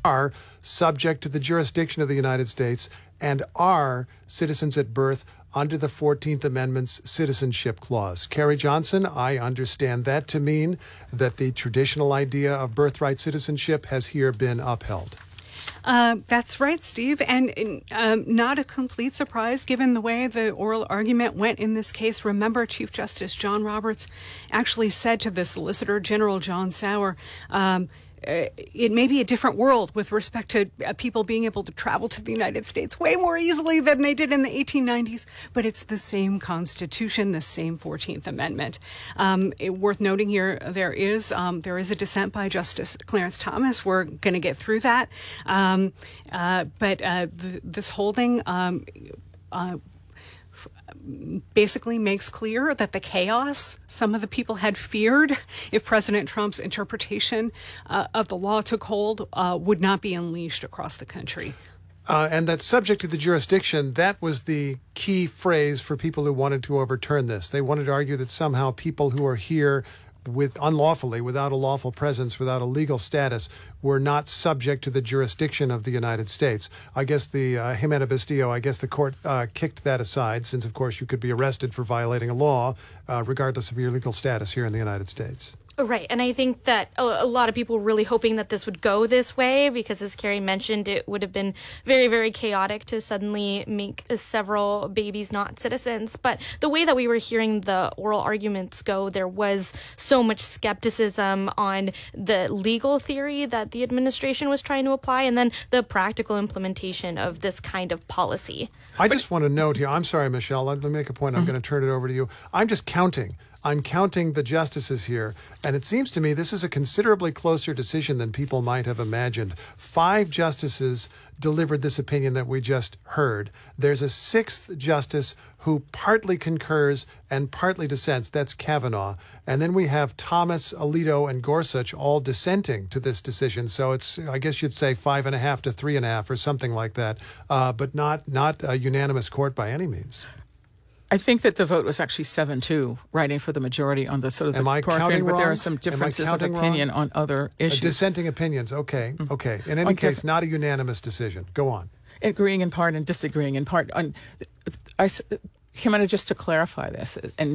are subject to the jurisdiction of the United States and are citizens at birth under the 14th Amendment's Citizenship Clause. Carrie Johnson, I understand that to mean that the traditional idea of birthright citizenship has here been upheld. That's right, Steve, and not a complete surprise given the way the oral argument went in this case. Remember, Chief Justice John Roberts actually said to the Solicitor General John Sauer, it may be a different world with respect to people being able to travel to the United States way more easily than they did in the 1890s, but it's the same Constitution, the same 14th Amendment. Worth noting here, there is a dissent by Justice Clarence Thomas. We're going to get through that. But this holding basically makes clear that the chaos some of the people had feared if President Trump's interpretation of the law took hold would not be unleashed across the country. And that subject to the jurisdiction, that was the key phrase for people who wanted to overturn this. They wanted to argue that somehow people who are here unlawfully, without a lawful presence, without a legal status, were not subject to the jurisdiction of the United States. I guess the Jimena Bustillo, I guess the court kicked that aside, since, of course, you could be arrested for violating a law, regardless of your legal status here in the United States. Right, and I think that a lot of people were really hoping that this would go this way because, as Carrie mentioned, it would have been very, very chaotic to suddenly make several babies not citizens. But the way that we were hearing the oral arguments go, there was so much skepticism on the legal theory that the administration was trying to apply and then the practical implementation of this kind of policy. I just want to note here, I'm sorry, Michelle, let me make a point. I'm going to turn it over to you. I'm just counting. I'm counting the justices here, and it seems to me this is a considerably closer decision than people might have imagined. 5 justices delivered this opinion that we just heard. There's a 6th justice who partly concurs and partly dissents. That's Kavanaugh. And then we have Thomas, Alito, and Gorsuch all dissenting to this decision. So it's, I guess you'd say 5.5 to 3.5 or something like that, but not a unanimous court by any means. I think that the vote was actually 7-2, writing for the majority on the sort of the counting but wrong? there are some differences of opinion on other issues. Dissenting opinions, okay. In any case, not a unanimous decision. Go on. Agreeing in part and disagreeing in part. Jimena, just to clarify this, and